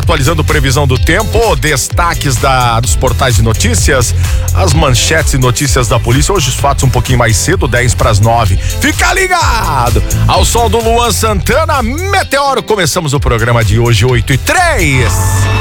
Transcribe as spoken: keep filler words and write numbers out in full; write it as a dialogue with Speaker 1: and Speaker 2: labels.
Speaker 1: atualizando previsão do tempo, destaques da, dos portais de notícias, as manchetes e notícias da polícia. Hoje os fatos um pouquinho mais cedo, dez para as nove. Fica ligado! Ao som do Luan Santana, Meteoro. Começamos o programa de hoje, oito e três.